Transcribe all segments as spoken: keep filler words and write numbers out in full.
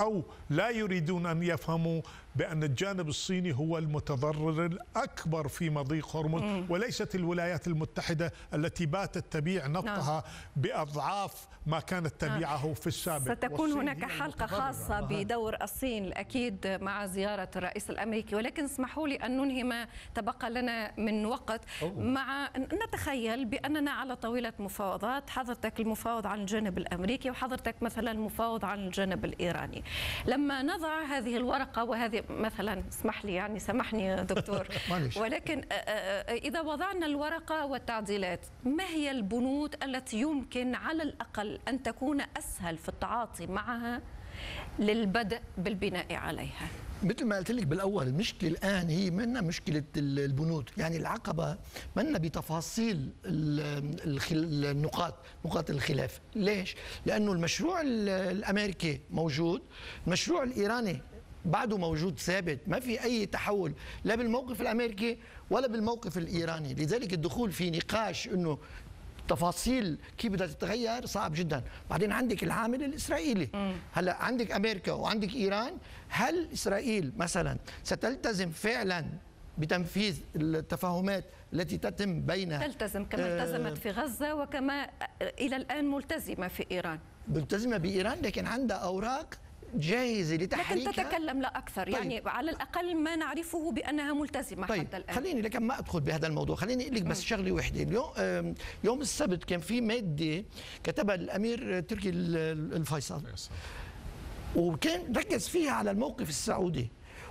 أو لا يريدون أن يفهموا بأن الجانب الصيني هو المتضرر الأكبر في مضيق هرمز، وليست الولايات المتحدة التي باتت تبيع نفطها بأضعاف ما كانت تبيعه في السابق. ستكون هناك حلقة خاصة بدور الصين الأكيد مع زيارة الرئيس الأمريكي، ولكن اسمحوا لي أن ننهي ما تبقى لنا من وقت. مع نتخيل بأننا على طاولة مفاوضات، حضرتك المفاوض عن الجانب الأمريكي وحضرتك مثلا المفاوض عن الجانب الإيراني. لما نضع هذه الورقة وهذه مثلا، اسمح لي يعني سامحني دكتور ولكن إذا وضعنا الورقة والتعديلات، ما هي البنود التي يمكن على الأقل أن تكون أسهل في التعاطي معها للبدء بالبناء عليها؟ مثل ما قلت لك بالاول، المشكله الان هي منا مشكله البنود، يعني العقبه منا بتفاصيل النقاط نقاط الخلاف. ليش؟ لانه المشروع الامريكي موجود، المشروع الايراني بعده موجود ثابت، ما في اي تحول لا بالموقف الامريكي ولا بالموقف الايراني، لذلك الدخول في نقاش انه تفاصيل كيف بدها تتغير صعب جدا. بعدين عندك العامل الاسرائيلي، هلا عندك امريكا وعندك ايران، هل اسرائيل مثلا ستلتزم فعلا بتنفيذ التفاهمات التي تتم بينها؟ تلتزم كما التزمت في غزه وكما الى الان ملتزمه في ايران. ملتزمه بايران لكن عندها اوراق جاهزه لتحريكها. لكن تتكلم لا اكثر. طيب. يعني على الاقل ما نعرفه بانها ملتزمه. طيب. حتى الان خليني لكن ما ادخل بهذا الموضوع، خليني اقول لك بس شغله وحده. اليوم يوم السبت كان في ماده كتبها الامير تركي الفيصل، وكان ركز فيها على الموقف السعودي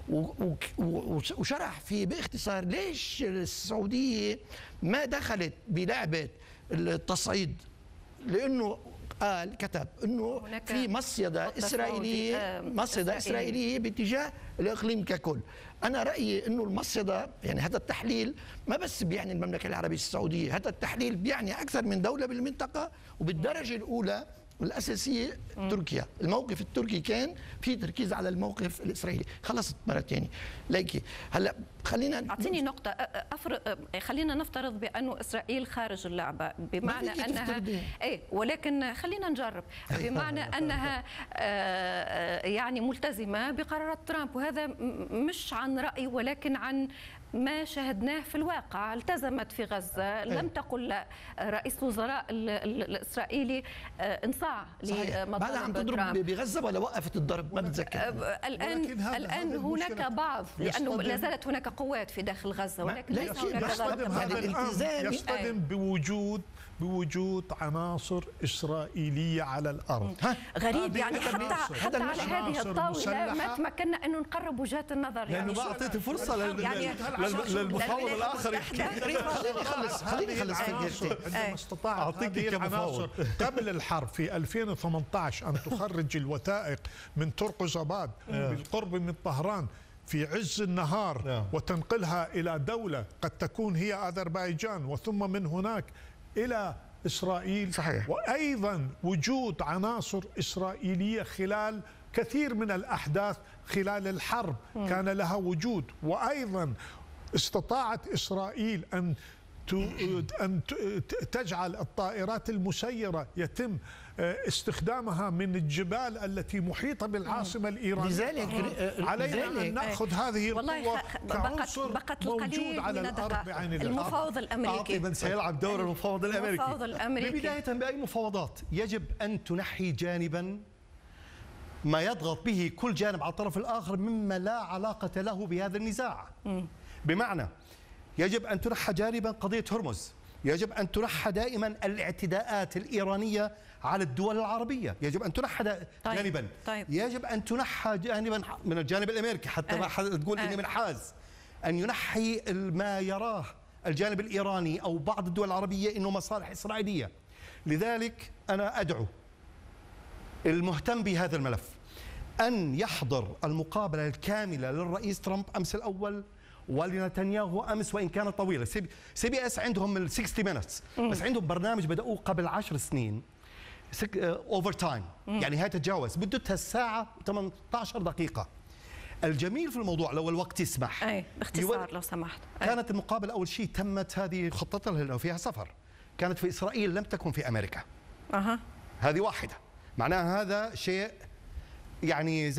وشرح فيه باختصار ليش السعوديه ما دخلت بلعبه التصعيد، لانه قال كتب انه في مصيده اسرائيليه مصيده اسرائيليه باتجاه الاقليم ككل. انا رايي انه المصيده، يعني هذا التحليل ما بس بيعني المملكه العربيه السعوديه، هذا التحليل بيعني اكثر من دوله بالمنطقه، وبالدرجه الاولى الاساسيه تركيا. الموقف التركي كان في تركيز على الموقف الاسرائيلي. خلصت مره ثانيه ليكي. هلا خلينا اعطيني نقطه أفر... خلينا نفترض بانه اسرائيل خارج اللعبه، بمعنى انها اي ولكن خلينا نجرب، بمعنى انها يعني ملتزمه بقرارات ترامب، وهذا مش عن راي ولكن عن ما شاهدناه في الواقع. التزمت في غزة، لم تقل لا. رئيس الوزراء الإسرائيلي انصاع لمطالب بعد عم تضرب بغزة ولا وقفت الضرب؟ ما بتذكر. الآن الآن هناك بعض، لأنه لا زالت هناك قوات في داخل غزة، ولكن ليس هناك ضرب. هذا الأمر يصطدم بوجود بوجود عناصر إسرائيلية على الأرض. غريب يعني حتى حتى على هذه الطاولة ما تمكنا أنه نقرب وجهات النظر، لأنه ما أعطيت فرصة يعني للمفاوض الآخر يحكي. خليني أخلص خليني أخلص عندما استطاعت هذه العناصر قبل الحرب في ألفين وثمانية عشر أن تخرج الوثائق من ترقزاباد بالقرب من طهران في عز النهار وتنقلها إلى دولة قد تكون هي أذربيجان، وثم من هناك إلى إسرائيل. صحيح. وأيضا وجود عناصر إسرائيلية خلال كثير من الأحداث خلال الحرب كان لها وجود. وأيضا استطاعت إسرائيل أن أن تجعل الطائرات المسيرة يتم استخدامها من الجبال التي محيطة بالعاصمة الإيرانية. لذلك علينا أن نأخذ هذه القوة كعنصر بقت موجود على الأرض بعين الأرض. المفاوض الأمريكي أعطي من سيلعب دور المفاوض الأمريكي. المفاوض الأمريكي بداية بأي مفاوضات يجب أن تنحي جانبا ما يضغط به كل جانب على الطرف الآخر مما لا علاقة له بهذا النزاع. م. بمعنى يجب أن تنحى جانبا قضية هرمز، يجب أن تنحى دائما الاعتداءات الإيرانية على الدول العربية، يجب أن تنحى طيب. جانبا طيب. يجب أن تنحى جانبا من الجانب الأمريكي حتى ما أه. تقول أه. إني منحاز، أن ينحي ما يراه الجانب الإيراني أو بعض الدول العربية إنه مصالح إسرائيلية. لذلك أنا أدعو المهتم بهذا الملف أن يحضر المقابلة الكاملة للرئيس ترامب أمس الأول ولنتنياهو أمس، وإن كانت طويلة. سي بي اس عندهم ال ستين مينتس، بس عندهم برنامج بدأوه قبل عشر سنين اوفر تايم، يعني هاي تتجاوز مدتها الساعة ثمانية عشر دقيقة. الجميل في الموضوع لو الوقت يسمح اي باختصار لو سمحت. أي. كانت المقابلة أول شيء تمت، هذه خطتها لها فيها سفر، كانت في إسرائيل لم تكن في أمريكا. أها. هذه واحدة، معناها هذا شيء يعني